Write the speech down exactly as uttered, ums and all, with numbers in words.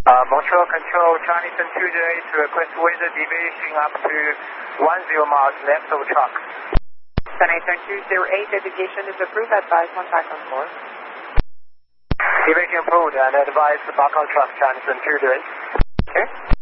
Uh, Montreal Control, Chinese and two zero eight to request weather deviation up to one zero miles left of truck. Chinese and two zero eight, deviation is approved, advise one back on four. Deviation approved and advise back on truck, Chinese and two zero eight. Okay.